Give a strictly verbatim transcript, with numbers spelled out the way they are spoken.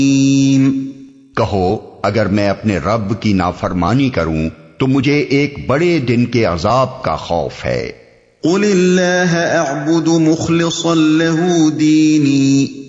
कहो, अगर मैं अपने रब की नाफरमानी करूं तो मुझे एक बड़े दिन के अजाब का खौफ है। क़ुलिल्लाह अअबुदु मुख़लिसन लहू दीनी